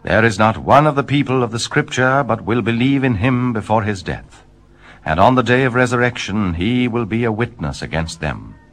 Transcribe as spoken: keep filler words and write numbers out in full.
There is not one of the people of the Scripture but will believe in him before his death. And on the day of resurrection he will be a witness against them.